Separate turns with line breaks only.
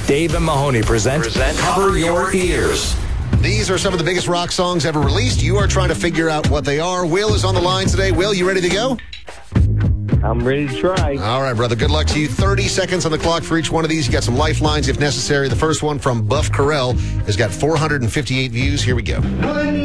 Dave and Mahoney present Cover Your Ears.
These are some of the biggest rock songs ever released. You are trying to figure out what they are. Will is on the line today. Will, you ready to go?
I'm ready to try.
All right, brother. Good luck to you. 30 seconds on the clock for each one of these. You got some lifelines if necessary. The first one from Buff Carell has got 458 views. Here we go.